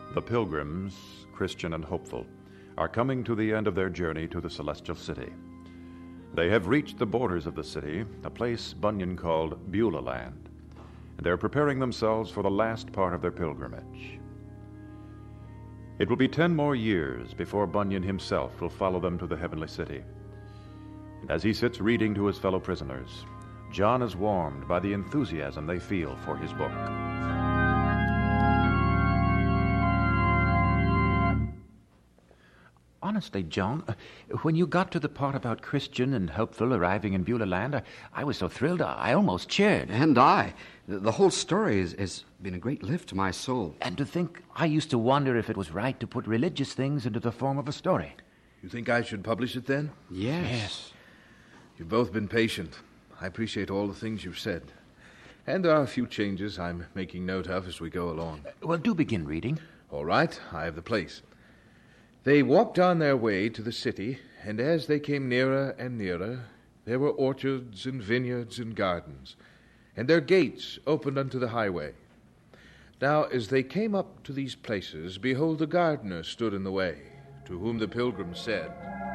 The pilgrims, Christian and hopeful, are coming to the end of their journey to the Celestial City. They have reached the borders of the city, a place Bunyan called Beulah Land, and they're preparing themselves for the last part of their pilgrimage. It will be 10 more years before Bunyan himself will follow them to the heavenly city. And as he sits reading to his fellow prisoners, John is warmed by the enthusiasm they feel for his book. Honestly, John, when you got to the part about Christian and Hopeful arriving in Beulah Land, I was so thrilled I almost cheered. And I. The whole story has been a great lift to my soul. And to think I used to wonder if it was right to put religious things into the form of a story. You think I should publish it then? Yes. You've both been patient. I appreciate all the things you've said. And there are a few changes I'm making note of as we go along. Well, do begin reading. All right, I have the place. They walked on their way to the city, and as they came nearer and nearer, there were orchards and vineyards and gardens, and their gates opened unto the highway. Now, as they came up to these places, behold, the gardener stood in the way, to whom the pilgrims said,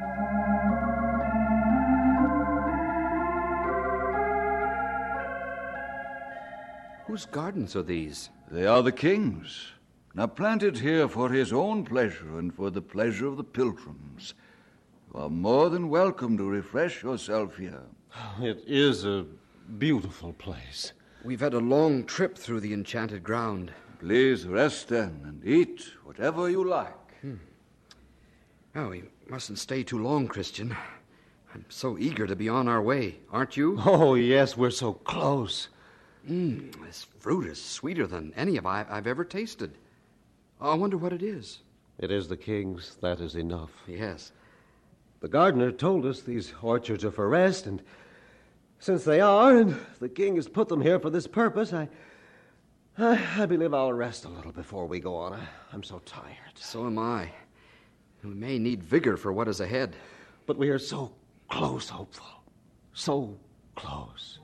Whose gardens are these? They are the king's. Now planted here for his own pleasure and for the pleasure of the pilgrims. You are more than welcome to refresh yourself here. It is a beautiful place. We've had a long trip through the enchanted ground. Please rest then and eat whatever you like. Oh, we mustn't stay too long, Christian. I'm so eager to be on our way, aren't you? Oh, yes, we're so close. This fruit is sweeter than any I've ever tasted. I wonder what it is. It is the king's, that is enough. Yes. The gardener told us these orchards are for rest, and since they are, and the king has put them here for this purpose, I believe I'll rest a little before we go on. I'm so tired. So am I. We may need vigor for what is ahead. But we are so close, Hopeful. So close.